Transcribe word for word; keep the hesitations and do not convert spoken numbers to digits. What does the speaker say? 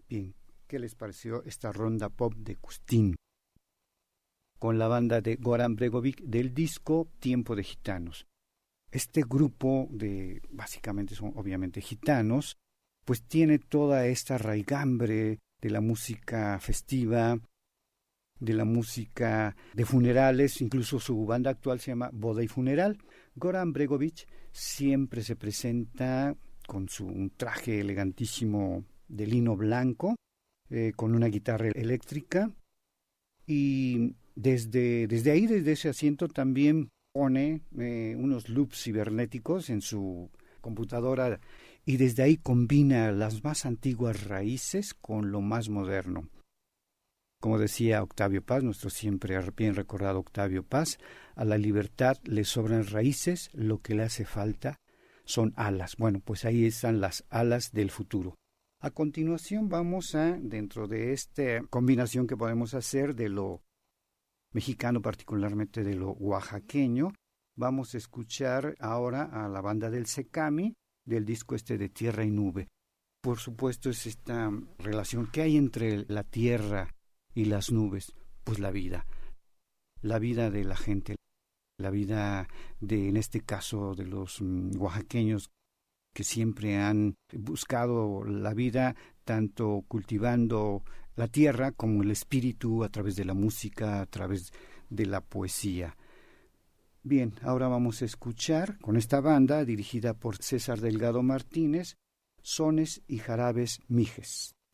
Bien, ¿qué les pareció esta ronda pop de Custín? Con la banda de Goran Bregovic del disco Tiempo de Gitanos. Este grupo de, básicamente son obviamente gitanos, pues tiene toda esta raigambre de la música festiva, de la música de funerales, incluso su banda actual se llama Boda y Funeral. Goran Bregovic siempre se presenta con su un traje elegantísimo de lino blanco, eh, con una guitarra eléctrica, y desde, desde ahí, desde ese asiento, también pone eh, unos loops cibernéticos en su computadora, y desde ahí combina las más antiguas raíces con lo más moderno. Como decía Octavio Paz, nuestro siempre bien recordado Octavio Paz, a la libertad le sobran raíces, lo que le hace falta son alas. Bueno, pues ahí están las alas del futuro. A continuación vamos a, dentro de esta combinación que podemos hacer de lo mexicano, particularmente de lo oaxaqueño, vamos a escuchar ahora a la banda del Secami, del disco este de Tierra y Nube. Por supuesto es esta relación que hay entre la tierra y las nubes, pues la vida, la vida de la gente, la vida de, en este caso, de los um, oaxaqueños, que siempre han buscado la vida tanto cultivando la tierra como el espíritu a través de la música, a través de la poesía. Bien, ahora vamos a escuchar con esta banda dirigida por César Delgado Martínez, Sones y Jarabes Mijes.